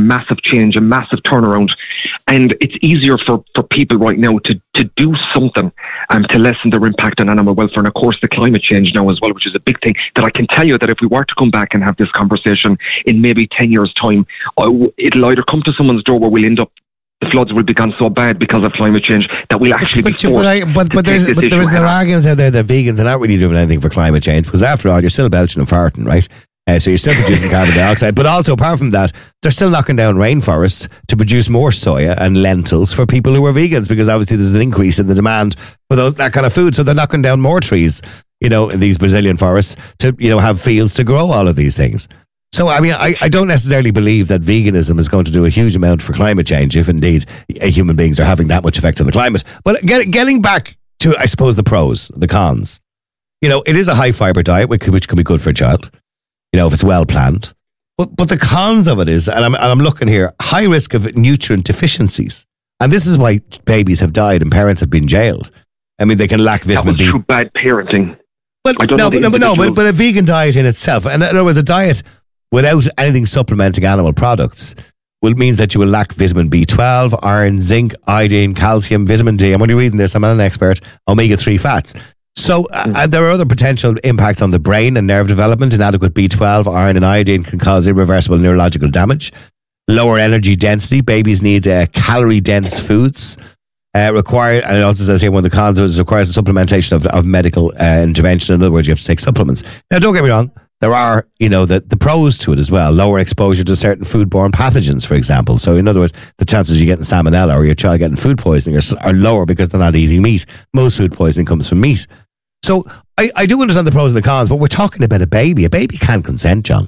massive change, a massive turnaround. And it's easier for people right now to do something to lessen their impact on animal welfare. And of course, the climate change now as well, which is a big thing that I can tell you that if we were to come back and have this conversation in maybe 10 years' time, it'll either come to someone's door where we'll end up, the floods will become so bad because of climate change that we'll actually be forced but there is no arguments out there that vegans are not really doing anything for climate change, because after all, you're still belching and farting, right? So you're still producing carbon dioxide, but also apart from that, they're still knocking down rainforests to produce more soya and lentils for people who are vegans, because obviously there's an increase in the demand for that kind of food. So they're knocking down more trees, in these Brazilian forests to, have fields to grow all of these things. So, I mean, I don't necessarily believe that veganism is going to do a huge amount for climate change, if indeed human beings are having that much effect on the climate. But getting back to, I suppose, the pros, the cons. It is a high fiber diet, which can be good for a child, if it's well planned. But the cons of it is, and I'm looking here, high risk of nutrient deficiencies. And this is why babies have died and parents have been jailed. I mean, they can lack vitamin B. That was through bad parenting. But a vegan diet in itself, and in other words, a diet without anything supplementing animal products means that you will lack vitamin B12, iron, zinc, iodine, calcium, vitamin D. I'm only reading this, I'm not an expert, omega-3 fats. So there are other potential impacts on the brain and nerve development. Inadequate B12, iron and iodine can cause irreversible neurological damage. Lower energy density. Babies need calorie-dense foods. And it also says here one of the cons is requires a supplementation of medical intervention. In other words, you have to take supplements. Now, don't get me wrong. There are, the pros to it as well. Lower exposure to certain foodborne pathogens, for example. So, in other words, the chances of you getting salmonella or your child getting food poisoning are lower because they're not eating meat. Most food poisoning comes from meat. So, I do understand the pros and the cons, but we're talking about a baby. A baby can't consent, John.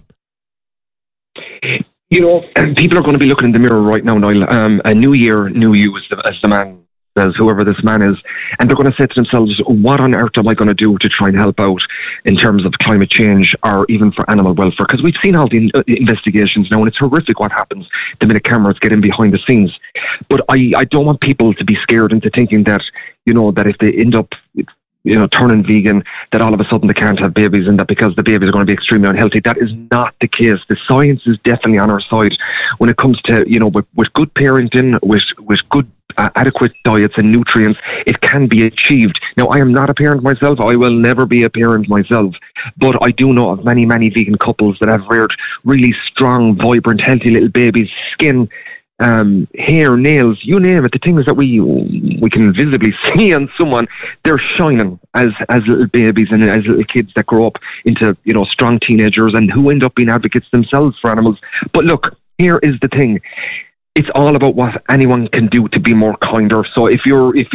People are going to be looking in the mirror right now, Niall. A new year, new you, as the man says, whoever this man is, and they're going to say to themselves, what on earth am I going to do to try and help out in terms of climate change or even for animal welfare? Because we've seen all the investigations now, and it's horrific what happens the minute cameras get in behind the scenes. But I don't want people to be scared into thinking that, that if they end up turning vegan, that all of a sudden they can't have babies, and that because the babies are going to be extremely unhealthy. That is not the case. The science is definitely on our side when it comes to, with good parenting, with good adequate diets and nutrients, it can be achieved. Now, I am not a parent myself. I will never be a parent myself. But I do know of many, many vegan couples that have reared really strong, vibrant, healthy little babies, skin, hair, nails, you name it, the things that we can visibly see on someone, they're shining as little babies and as little kids that grow up into, strong teenagers and who end up being advocates themselves for animals. But look, here is the thing. It's all about what anyone can do to be more kinder. So if you're we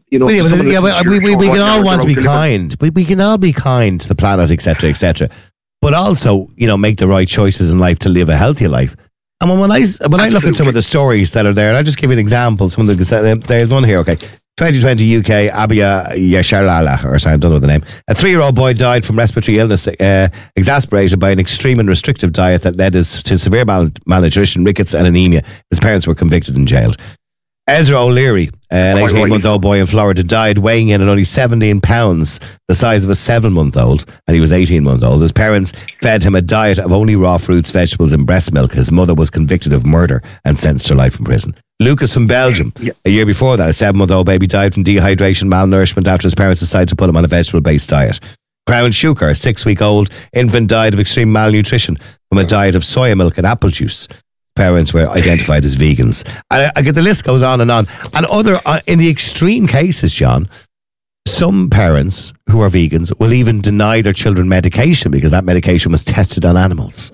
can all want to be kind. We can all be kind to the planet, etc., etc. But also, make the right choices in life to live a healthy life. And when I look at some of the stories that are there, and I'll just give you an example. There's one here, okay. 2020 UK, Abia Yasharala, or sorry, I don't know the name. A 3-year-old boy died from respiratory illness exacerbated by an extreme and restrictive diet that led to severe malnutrition, rickets and anemia. His parents were convicted and jailed. Ezra O'Leary, an 18-month-old boy in Florida, died weighing in at only 17 pounds, the size of a 7-month-old, and he was 18 months old. His parents fed him a diet of only raw fruits, vegetables and breast milk. His mother was convicted of murder and sentenced to life in prison. Lucas from Belgium, a year before that, a 7-month-old baby died from dehydration, malnourishment after his parents decided to put him on a vegetable-based diet. Crown Shuker, a 6-week-old infant, died of extreme malnutrition from a diet of soya milk and apple juice. Parents were identified as vegans. And I get the list goes on. And other, in the extreme cases, John, some parents who are vegans will even deny their children medication because that medication was tested on animals.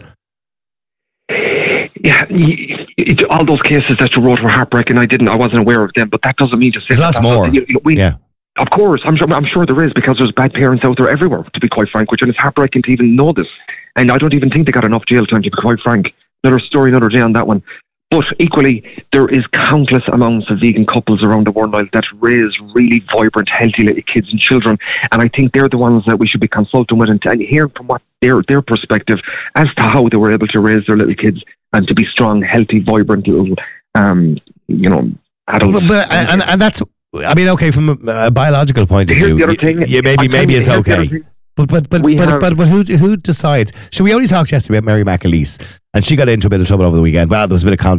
Yeah, all those cases that you wrote were heartbreaking. I wasn't aware of them, but that doesn't mean to say that's more. Yeah. Of course, I'm sure there is, because there's bad parents out there everywhere, to be quite frank with you, and it's heartbreaking to even know this. And I don't even think they got enough jail time, to be quite frank. Another story, another day on that one. But equally, there is countless amounts of vegan couples around the world that raise really vibrant, healthy little kids and children. And I think they're the ones that we should be consulting with and hearing from what their perspective as to how they were able to raise their little kids and to be strong, healthy, vibrant little, adults. And that's, I mean, okay, from a biological point of view, maybe it's okay. But who decides? So we only talked yesterday about Mary McAleese, and she got into a bit of trouble over the weekend. Well, there was a bit of